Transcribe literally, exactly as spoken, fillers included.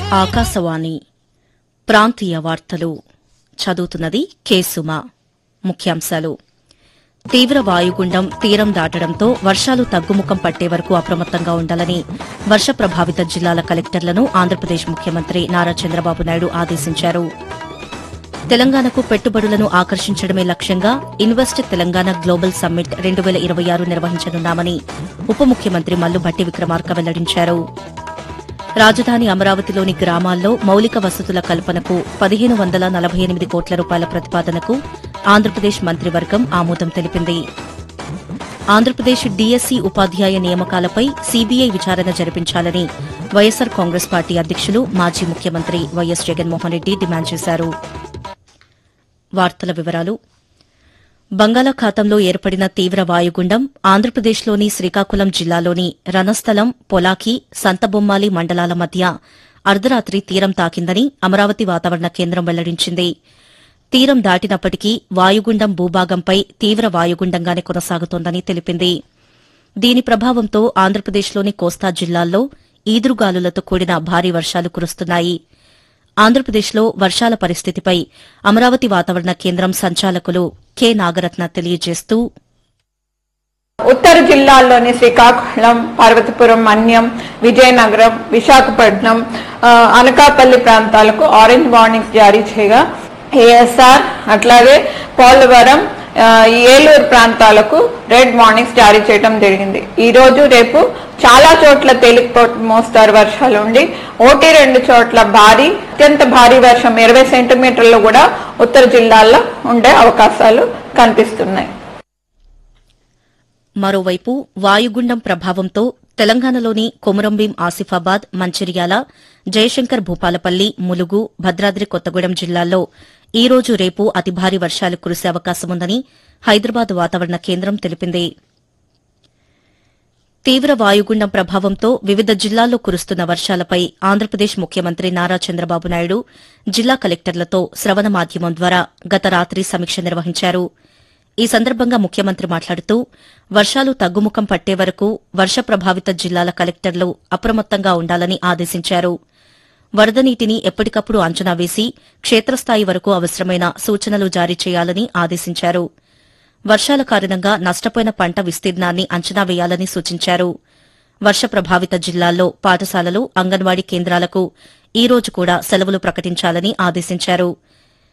ఆకాశవాణి ప్రాంతీయ వార్తలు చదువుతున్నది కె సుమ. ముఖ్యాంశాలు: తీవ్ర వాయుగుండం తీరం దాటడంతో వర్షాలు తగ్గుముఖం పట్టే వరకు అప్రమత్తంగా ఉండాలని వర్ష ప్రభావిత జిల్లాల కలెక్టర్లను ఆంధ్రప్రదేశ్ ముఖ్యమంత్రి నారా చంద్రబాబు నాయుడు ఆదేశించారు. తెలంగాణకు పెట్టుబడులను ఆకర్షించడమే లక్ష్యంగా ఇన్వెస్ట్ తెలంగాణ గ్లోబల్ సమ్మిట్ రెండు వేల ఇరవై ఆరు నిర్వహించనున్నామని ఉప ముఖ్యమంత్రి మల్లుభట్టి విక్రమార్క వెల్లడించారు. రాజధాని అమరావతిలోని గ్రామాల్లో మౌలిక వసతుల కల్పనకు పదిహేను వందల నలభై ఎనిమిది కోట్ల రూపాయల ప్రతిపాదనకు ఆంధ్రప్రదేశ్ మంత్రివర్గం ఆమోదం తెలిపింది. ఆంధ్రప్రదేశ్ డీఎస్సీ ఉపాధ్యాయ నియామకాలపై సీబీఐ విచారణ జరిపించాలని వైఎస్సార్ కాంగ్రెస్ పార్టీ అధ్యకులు మాజీ ముఖ్యమంత్రి వైఎస్ జగన్మోహన్ రెడ్డి డిమాండ్ చేశారు. వార్తల వివరాలు: బంగాళాఖాతంలో ఏర్పడిన తీవ్ర వాయుగుండం ఆంధ్రప్రదేశ్లోని శ్రీకాకుళం జిల్లాలోని రణస్థలం, పొలాకి, సంతబొమ్మాలి మండలాల మధ్య అర్ధరాత్రి తీరం తాకిందని అమరావతి వాతావరణ కేంద్రం వెల్లడించింది. తీరం దాటినప్పటికీ వాయుగుండం భూభాగంపై తీవ్ర వాయుగుండంగానే కొనసాగుతోందని తెలిపింది. దీని ప్రభావంతో ఆంధ్రప్రదేశ్లోని కోస్తా జిల్లాల్లో ఈదురుగాలులతో కూడిన భారీ వర్షాలు కురుస్తున్నాయి. ఆంధ్రప్రదేశ్లో వర్షాల పరిస్థితిపై అమరావతి వాతావరణ కేంద్రం సంచాలకులు కె నాగరత్న తెలియజేస్తూ, ఉత్తర జిల్లాల్లోని శ్రీకాకుళం, పార్వతీపురం, మన్యం, విజయనగరం, విశాఖపట్నం, అనకాపల్లి ప్రాంతాలకు ఆరెంజ్ వార్నింగ్స్ జారీ చేయగా ఏఎస్ఆర్ అట్లాగే పోలవరం, ఏలూరు ప్రాంతాలకు రెడ్ వార్నింగ్స్ జారీ చేయడం జరిగింది. ఈ రోజు రేపు చాలా చోట్ల తేలికపాటి మోస్తారు వర్షాలు ఉండి ఒకటి రెండు చోట్ల భారీ అత్యంత భారీ వర్షం ఇరవై సెంటీమీటర్లు కూడా ఉత్తర జిల్లాల్లో ఉండే అవకాశాలు కనిపిస్తున్నాయి. మరోవైపు వాయుగుండం ప్రభావంతో తెలంగాణలోని కొమురంభీం, ఆసిఫాబాద్, మంచిర్యాల, జయశంకర్ భూపాలపల్లి, ములుగు, భద్రాద్రి కొత్తగూడెం జిల్లాల్లో ఈ రోజు రేపు అతి భారీ వర్షాలు కురిసే అవకాశముందని హైదరాబాద్ వాతావరణ కేంద్రం తెలిపింది. తీవ్ర వాయుగుండం ప్రభావంతో వివిధ జిల్లాల్లో కురుస్తున్న వర్షాలపై ఆంధ్రప్రదేశ్ ముఖ్యమంత్రి నారా చంద్రబాబు నాయుడు జిల్లా కలెక్టర్లతో శ్రవణ మాధ్యమం ద్వారా గత రాత్రి సమీక్ష నిర్వహించారు. ఈ సందర్భంగా ముఖ్యమంత్రి మాట్లాడుతూ వర్షాలు తగ్గుముఖం పట్టే వరకు వర్ష ప్రభావిత జిల్లాల కలెక్టర్లు అప్రమత్తంగా ఉండాలని ఆదేశించారు. వరద నీటిని ఎప్పటికప్పుడు అంచనా వేసి క్షేత్రస్థాయి వరకు అవసరమైన సూచనలు జారీ చేయాలని ఆదేశించారు. వర్షాల కారణంగా నష్టపోయిన పంట విస్తీర్ణాన్ని అంచనా వేయాలని సూచించారు. వర్ష ప్రభావిత జిల్లాల్లో పాఠశాలలు, అంగన్వాడీ కేంద్రాలకు ఈ రోజు కూడా సెలవులు ప్రకటించాలని ఆదేశించారు.